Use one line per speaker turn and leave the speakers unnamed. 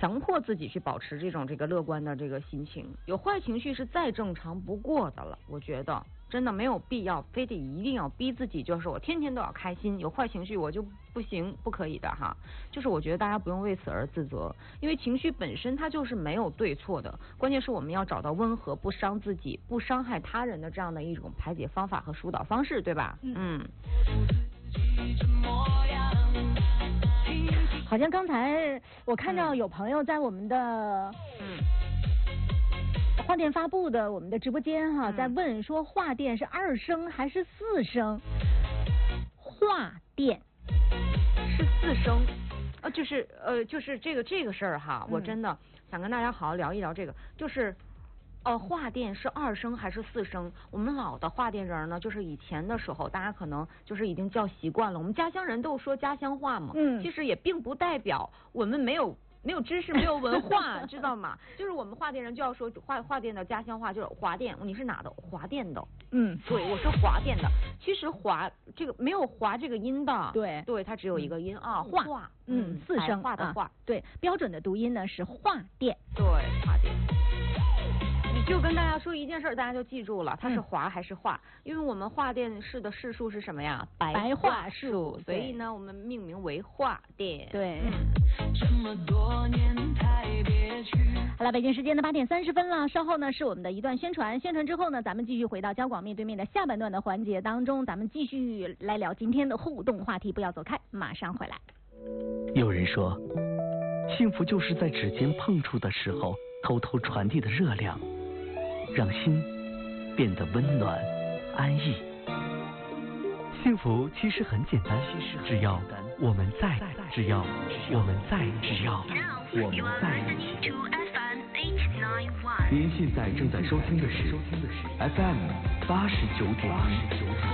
强迫自己去保持这个乐观的这个心情。有坏情绪是再正常不过的了，我觉得真的没有必要非得一定要逼自己，就是我天天都要开心，有坏情绪我就不行，不可以的哈。就是我觉得大家不用为此而自责，因为情绪本身它就是没有对错的，关键是我们要找到温和、不伤自己、不伤害他人的这样的一种排解方法和疏导方式，对吧？
好像刚才我看到有朋友在我们的话电发布的我们的直播间哈，在问说话电是2声还是4声？话电
是4声，就是这个事儿哈，我真的想跟大家好好聊一聊这个，就是话电是2声还是4声？我们老的话电人呢，就是以前的时候，大家可能就是已经叫习惯了。我们家乡人都说家乡话嘛，其实也并不代表我们没有知识，没有文化，知道吗？就是我们话电人就要说话电的家乡话就是华电，你是哪的？华电的。对，我是华电的。其实华这个没有华这个音的，对，它只有一个音啊，话
，4声
话的话，
对，标准的读音呢是话电，
对，话电。你就跟大家说一件事，大家就记住了，它是华还是话？因为我们话电室的室数是什么呀？白话数，所以呢，我们命名为话电。
对。这么多年太别去。好了，北京时间的8点30分了，稍后呢是我们的一段宣传，宣传之后呢，咱们继续回到交广面对面的下半段的环节当中，咱们继续来聊今天的互动话题，不要走开，马上回来。
有人说，幸福就是在指尖碰触的时候，偷偷传递的热量。让心变得温暖安逸。幸福其实很简单，只要我们在，只要我们在一起。您现在正在收听的是 FM 89.1。